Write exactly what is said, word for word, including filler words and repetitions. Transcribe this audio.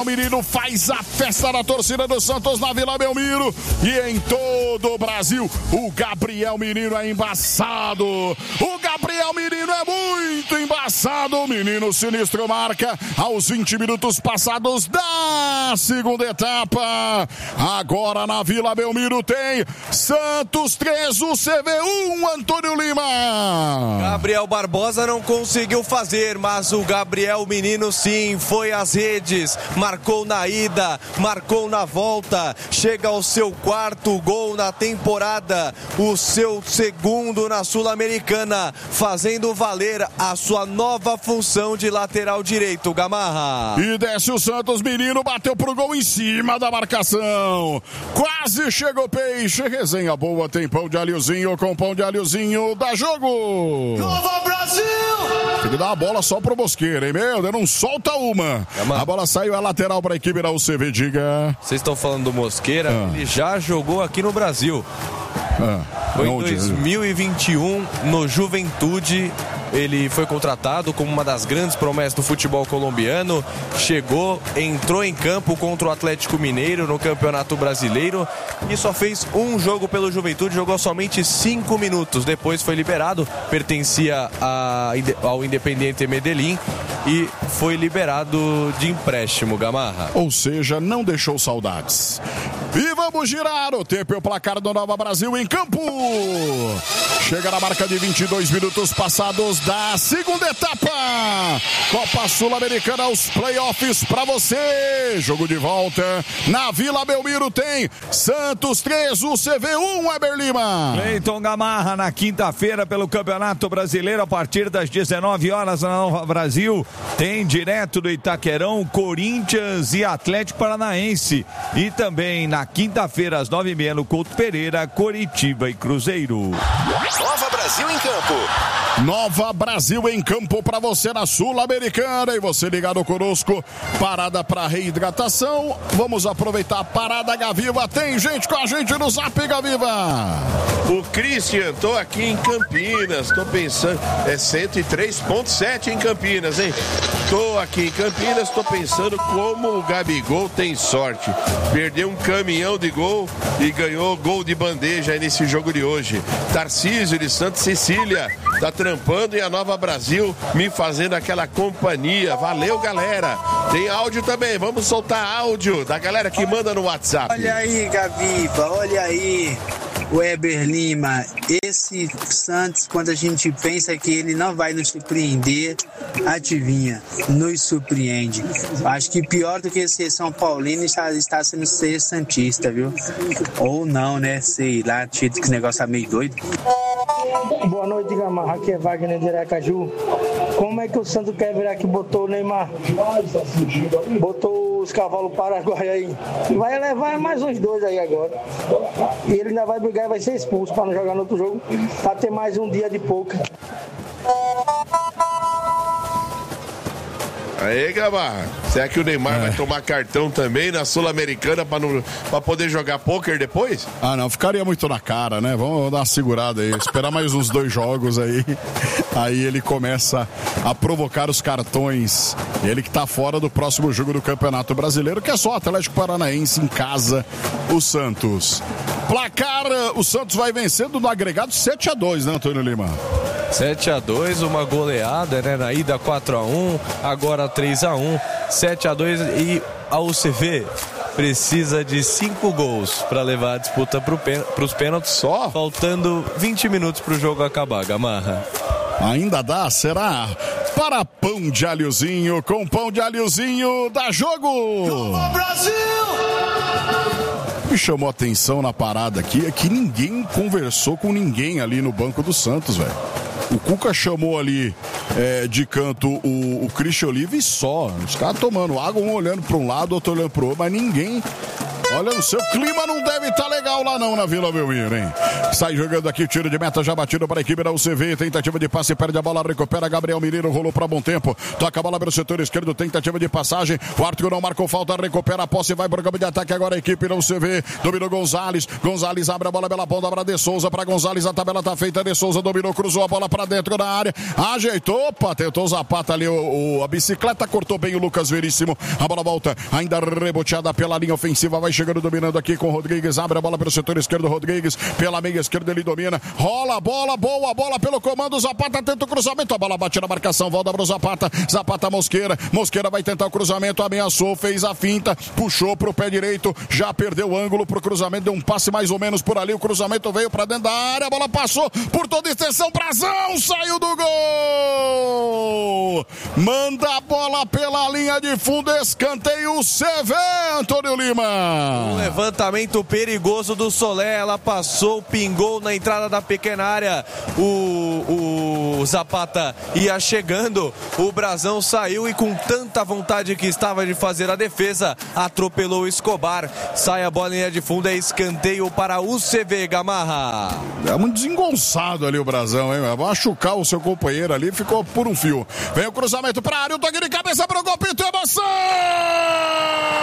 O menino faz a festa da torcida do Santos na Vila Belmiro e em todo o Brasil. O Gabriel Menino é embaçado. O Gabriel Menino é muito embaçado. O menino sinistro marca aos vinte minutos passados da segunda etapa. Agora na Vila Belmiro tem Santos três, U C V um, Antônio Lima. Gabriel Barbosa não conseguiu fazer, mas o Gabriel Menino sim foi às redes. Marcou na ida, marcou na volta, chega ao seu quarto gol na temporada, o seu segundo na Sul-Americana, fazendo valer a sua nova função de lateral direito, Gamarra. E desce o Santos, menino, bateu pro gol em cima da marcação. Quase chegou o Peixe, resenha boa, tem pão de alhozinho com pão de alhozinho, dá jogo. Nova Brasil! Tem que dar a bola só pro Mosqueira, hein, meu? Deus, não solta uma. A bola saiu, é lateral para a equipe da U C V, diga. Vocês estão falando do Mosqueira, ah. ele já jogou aqui no Brasil. Ah, foi em dois mil e vinte e um, no Juventude. Ele foi contratado como uma das grandes promessas do futebol colombiano. Chegou, entrou em campo contra o Atlético Mineiro no Campeonato Brasileiro e só fez um jogo pelo Juventude, jogou somente cinco minutos. Depois foi liberado, pertencia a, ao Independiente Medellín e foi liberado de empréstimo, Gamarra. Ou seja, não deixou saudades. E vamos girar o tempo e o placar do Nova Brasil em campo. Chega na marca de vinte e dois minutos passados da segunda etapa. Copa Sul-Americana, os playoffs pra você. Jogo de volta na Vila Belmiro tem Santos três, U C V um, Weber Lima. Cleiton Gamarra na quinta-feira pelo Campeonato Brasileiro a partir das dezenove horas na Nova Brasil. Tem direto do Itaquerão, Corinthians e Atlético Paranaense. E também na quinta-feira às nove e meia no Couto Pereira, Coritiba e Cruzeiro. Nova Brasil em campo. Nova Brasil em campo para você na Sul-Americana. E você ligado conosco, parada para reidratação. Vamos aproveitar a parada Gaviva. Tem gente com a gente no Zap, Gaviva. O Christian, tô aqui em Campinas, tô pensando, é cento e três ponto sete em Campinas, hein? Tô aqui em Campinas, tô pensando como o Gabigol tem sorte. Perdeu um caminhão de gol e ganhou gol de bandeja aí nesse jogo de hoje. Tarcísio de Santa Cecília tá trampando e a Nova Brasil me fazendo aquela companhia. Valeu, galera. Tem áudio também, vamos soltar áudio da galera que manda no WhatsApp. Olha aí, Gaviva, olha aí. Weber Lima, esse Santos, quando a gente pensa que ele não vai nos surpreender, adivinha, nos surpreende. Acho que pior do que ser São Paulino está, está sendo ser Santista, viu? Ou não, né? Sei lá, que esse negócio tá meio doido. Boa noite, Gamarra. Aqui é Wagner de Aracaju. Como é que o Santos quer virar que botou o Neymar? Botou os cavalos paraguaios aí. Vai levar mais uns dois aí agora. E ele ainda vai brigar e vai ser expulso para não jogar no outro jogo. Para ter mais um dia de poker. Aí, Gamarra, será que o Neymar é. vai tomar cartão também na Sul-Americana para poder jogar pôquer depois? Ah, não, ficaria muito na cara, né? Vamos dar uma segurada aí, esperar mais uns dois jogos aí. Aí ele começa a provocar os cartões. Ele que tá fora do próximo jogo do Campeonato Brasileiro, que é só Atlético Paranaense em casa, o Santos. Placar, o Santos vai vencendo no agregado sete a dois, né, Antônio Lima? sete a dois, uma goleada, né? Na ida quatro a um, agora três a um, sete a dois e a U C V precisa de cinco gols para levar a disputa para os pênaltis, só faltando vinte minutos para o jogo acabar, Gamarra. Ainda dá? Será? Para pão de alhozinho, com pão de alhozinho, dá jogo! Nova Brasil! Me chamou a atenção na parada aqui é que ninguém conversou com ninguém ali no banco do Santos, velho. O Cuca chamou ali é, de canto o, o Christian Olive e só. Os caras tomando água, um olhando para um lado, outro olhando para o outro, mas ninguém Olha, o seu clima não deve estar legal lá não na Vila Belmiro, hein? Sai jogando aqui, tiro de meta já batido para a equipe da U C V. Tentativa de passe, perde a bola, recupera Gabriel Mineiro, rolou para bom tempo. Toca a bola pelo setor esquerdo, tentativa de passagem. O Arthur não marcou falta, recupera a posse, vai para o campo de ataque agora a equipe da U C V. Dominou Gonzalez. Gonzalez abre a bola pela ponta para De Souza. Para Gonzalez, a tabela tá feita. De Souza dominou, cruzou a bola para dentro da área. Ajeitou, opa, tentou o Zapata ali. O, o, a bicicleta cortou bem o Lucas Veríssimo. A bola volta, ainda reboteada pela linha ofensiva. Vai chegando, dominando aqui com o Rodrigues. Abre a bola pelo setor esquerdo. Rodrigues pela meia esquerda, ele domina. Rola a bola, boa bola pelo comando. Zapata tenta o cruzamento. A bola bate na marcação, volta pro Zapata. Zapata Mosqueira. Mosqueira vai tentar o cruzamento. Ameaçou, fez a finta, puxou pro pé direito. Já perdeu o ângulo pro cruzamento. Deu um passe mais ou menos por ali. O cruzamento veio pra dentro da área. A bola passou por toda a extensão. Brazão saiu do gol. Manda a bola pela linha de fundo. Escanteio C V, Antônio Lima. Um levantamento perigoso do Solé. Ela passou, pingou na entrada da pequena área. O, o Zapata ia chegando. O Brazão saiu e com tanta vontade que estava de fazer a defesa, atropelou o Escobar. Sai a bola em linha de fundo. É escanteio para o U C V, Gamarra. É muito desengonçado ali o Brazão, hein? Vai machucar o seu companheiro ali. Ficou por um fio. Vem o cruzamento para a área. O toque de cabeça para o gol. Pinto, emoção!